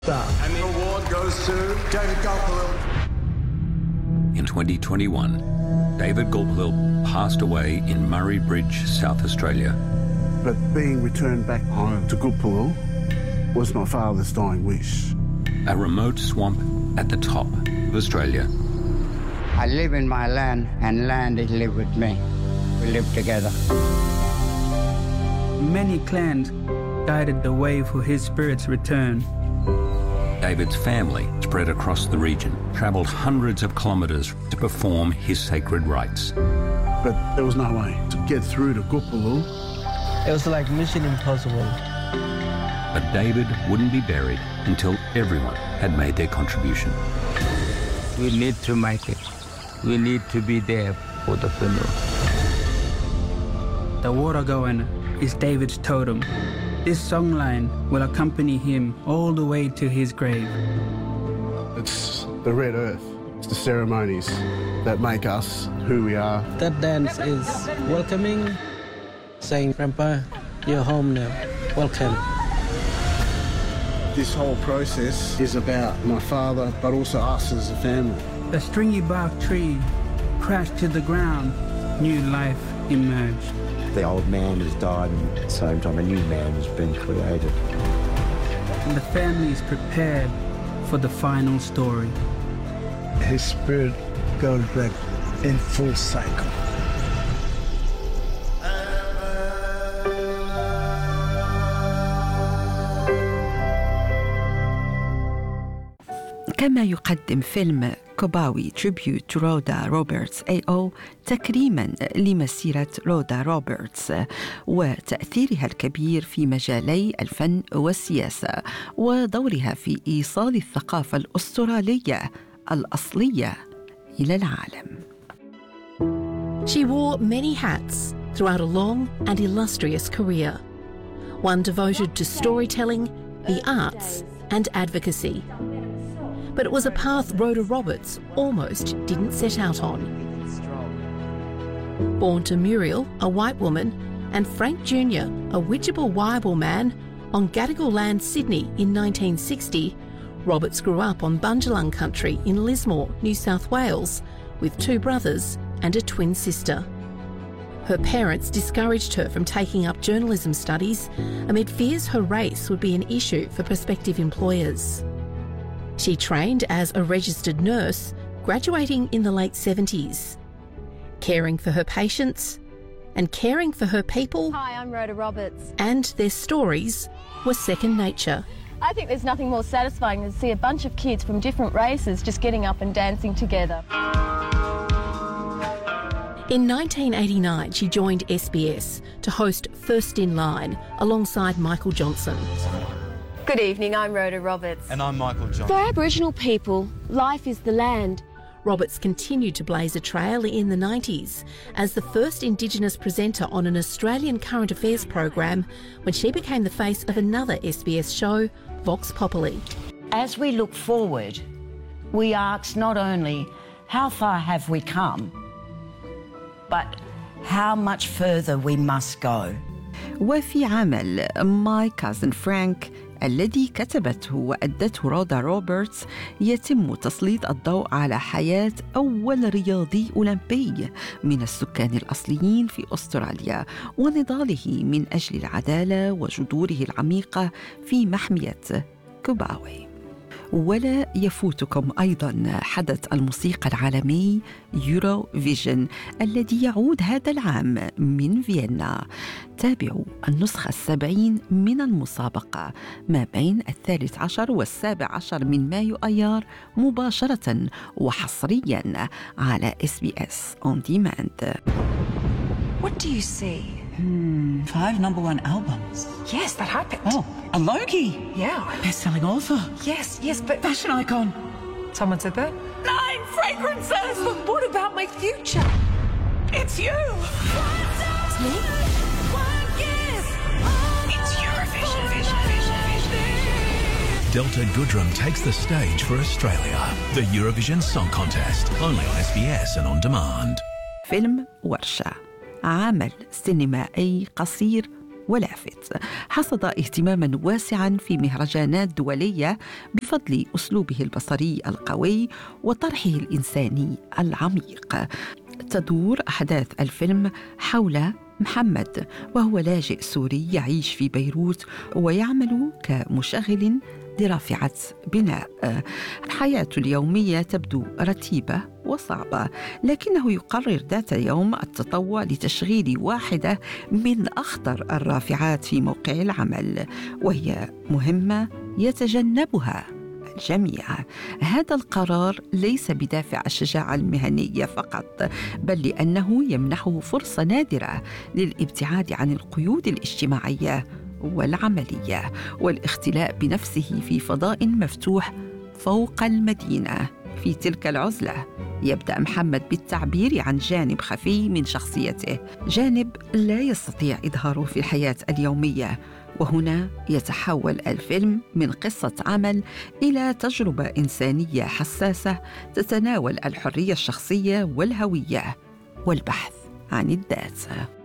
And the award goes to David Gulpilil. In 2021, David Gulpilil passed away in Murray Bridge, South Australia. But being returned back home to Gulpilil was my father's dying wish. A remote swamp at the top of Australia. I live in my land and land is live with me. We live together. Many clans guided the way for his spirit's return. David's family, spread across the region, travelled hundreds of kilometres to perform his sacred rites. But there was no way to get through to Gulpilil. It was like mission impossible. But David wouldn't be buried until everyone had made their contribution. We need to make it. We need to be there for the funeral. The water going is David's totem. This songline will accompany him all the way to his grave. It's the red earth. It's the ceremonies that make us who we are. That dance is welcoming, saying, Grandpa, you're home now. Welcome. This whole process is about my father, but also us as a family. The stringy bark tree crashed to the ground. New life emerged. The old man has died, and at the same time a new man has been created. And the family is prepared for the final story. His spirit goes back in full cycle. كما يقدم فيلم كوباوي Tribute to Rhoda Roberts AO تكريما لمسيرة رودا روبرتس وتأثيرها الكبير في مجالي الفن والسياسة ودورها في إيصال الثقافة الأسترالية الأصلية إلى العالم. She wore many hats throughout a long and illustrious career, one devoted to storytelling, the arts and advocacy. But it was a path Rhoda Roberts almost didn't set out on. Born to Muriel, a white woman, and Frank Jr., a Widjabul-Waiable man, on Gadigal land, Sydney in 1960, Roberts grew up on Bundjalung country in Lismore, New South Wales, with two brothers and a twin sister. Her parents discouraged her from taking up journalism studies amid fears her race would be an issue for prospective employers. She trained as a registered nurse, graduating in the late 70s. Caring for her patients and caring for her people. Hi, I'm Rhoda Roberts. And their stories were second nature. I think there's nothing more satisfying than to see a bunch of kids from different races just getting up and dancing together. In 1989, she joined SBS to host First in Line alongside Michael Johnson. Good evening, I'm Rhoda Roberts. And I'm Michael Johnson. For Aboriginal people, life is the land. Roberts continued to blaze a trail in the 90s as the first Indigenous presenter on an Australian current affairs program when she became the face of another SBS show, Vox Populi. As we look forward, we ask not only how far have we come, but how much further we must go. وفي عمل My Cousin Frank الذي كتبته وأدته رودا روبرتس يتم تسليط الضوء على حياة أول رياضي أولمبي من السكان الأصليين في أستراليا ونضاله من أجل العدالة وجذوره العميقة في محمية كوباوي. ولا يفوتكم أيضا حدث الموسيقى العالمي يورو فيجن الذي يعود هذا العام من فيينا. تابعوا النسخة 70 من المسابقة ما بين 13 و17 من مايو أيار مباشرة وحصريا على SBS On Demand. What do you see? 5 #1 albums. Yes, that happened. Oh, a Logie. Yeah. Best-selling author. Yes, but... Fashion icon. Someone said that? 9 fragrances! But what about my future? It's you! It's me? It's Eurovision. Delta Goodrem takes the stage for Australia. The Eurovision Song Contest, only on SBS and On Demand. فيلم ورشة، عمل سينمائي قصير ولافت. حصد اهتماما واسعا في مهرجانات دولية بفضل أسلوبه البصري القوي وطرحه الإنساني العميق. تدور أحداث الفيلم حول محمد، وهو لاجئ سوري يعيش في بيروت ويعمل كمشغل لرافعة بناء. حياته اليومية تبدو رتيبة وصعبة، لكنه يقرر ذات يوم التطوع لتشغيل واحدة من أخطر الرافعات في موقع العمل، وهي مهمة يتجنبها الجميع. هذا القرار ليس بدافع الشجاعة المهنية فقط، بل لأنه يمنحه فرصة نادرة للابتعاد عن القيود الاجتماعية والعملية والاختلاء بنفسه في فضاء مفتوح فوق المدينة. في تلك العزلة يبدأ محمد بالتعبير عن جانب خفي من شخصيته، جانب لا يستطيع إظهاره في الحياة اليومية. وهنا يتحول الفيلم من قصة عمل إلى تجربة إنسانية حساسة تتناول الحرية الشخصية والهوية والبحث عن الذات.